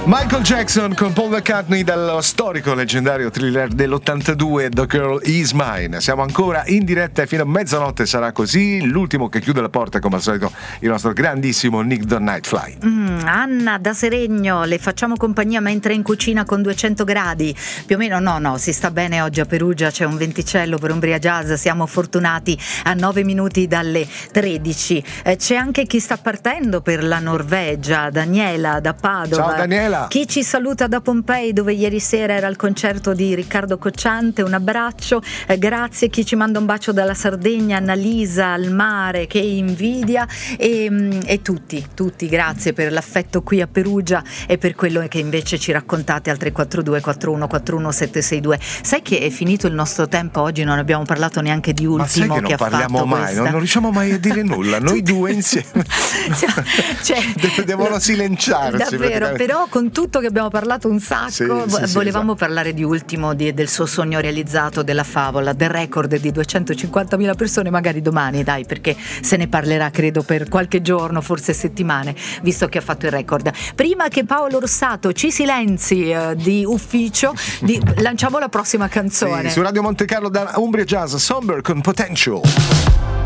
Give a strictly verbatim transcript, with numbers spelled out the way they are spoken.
Michael Jackson con Paul McCartney dallo storico leggendario thriller dell'ottantadue, The Girl Is Mine. Siamo ancora in diretta e fino a mezzanotte sarà così. L'ultimo che chiude la porta, come al solito, il nostro grandissimo Nick the Nightfly. Mm, Anna da Seregno, le facciamo compagnia mentre è in cucina con duecento gradi più o meno. No, no, si sta bene oggi a Perugia, c'è un venticello per Umbria Jazz, siamo fortunati, a nove minuti dalle tredici. Eh, c'è anche chi sta partendo per la Norvegia, Daniela da Padova. Ciao Daniela. Chi ci saluta da Pompei, dove ieri sera era il concerto di Riccardo Cocciante, un abbraccio, eh, grazie. Chi ci manda un bacio dalla Sardegna, Annalisa al mare, che invidia, e, e tutti, tutti grazie per l'affetto qui a Perugia e per quello che invece ci raccontate al tre quattro due quattro uno quattro uno sette sei due. Sai che è finito il nostro tempo oggi, non abbiamo parlato neanche di Ultimo. Ma sai che non che parliamo ha fatto mai, questa... non, non riusciamo mai a dire nulla, noi due insieme. Cioè, De- devono silenziarsi. Davvero, però con tutto che abbiamo parlato un sacco, sì, vo- sì, sì, volevamo esatto. parlare di Ultimo, di, del suo sogno realizzato, della favola, del record di duecentocinquantamila persone, magari domani, dai, perché se ne parlerà credo per qualche giorno, forse settimane, visto che ha fatto il record. Prima che Paolo Rossato ci silenzi eh, di ufficio, di, lanciamo la prossima canzone. Sì, su Radio Monte Carlo da Umbria Jazz, Somber con Potential.